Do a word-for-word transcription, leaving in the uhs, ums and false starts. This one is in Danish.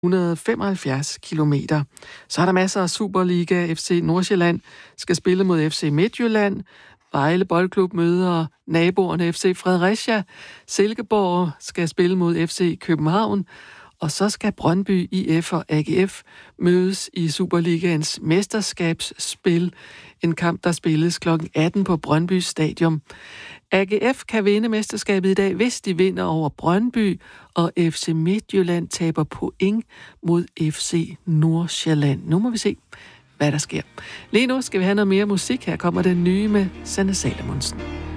hundrede og femoghalvfjerds kilometer. Så er der masser af Superliga. F C Nordsjælland skal spille mod F C Midtjylland. Vejle Boldklub møder naboerne F C Fredericia. Silkeborg skal spille mod F C København. Og så skal Brøndby I F og A G F mødes i Superligaens mesterskabsspil. En kamp, der spilles klokken atten på Brøndby Stadion. A G F kan vinde mesterskabet i dag, hvis de vinder over Brøndby, og F C Midtjylland taber point mod F C Nordsjælland. Nu må vi se, hvad der sker. Lige nu skal vi have noget mere musik. Her kommer den nye med Sanne Salomonsen.